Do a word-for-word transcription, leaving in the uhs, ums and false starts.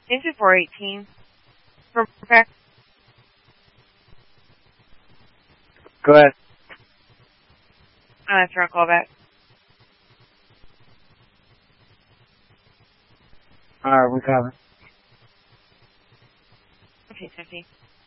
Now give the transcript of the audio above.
Is it four eighteen? For back? Go ahead. I'm after a call back. Alright, we coming. Okay, Tiffany.